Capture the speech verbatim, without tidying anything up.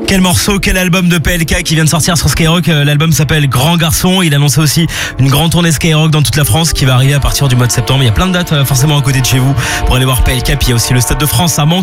Quel morceau, quel album de P L K qui vient de sortir sur Skyrock. L'album s'appelle Grand Garçon. Il annonçait aussi une grande tournée Skyrock dans toute la France qui va arriver à partir du mois de septembre. Il y a plein de dates forcément à côté de chez vous pour aller voir P L K. Puis il y a aussi le Stade de France à Mantes.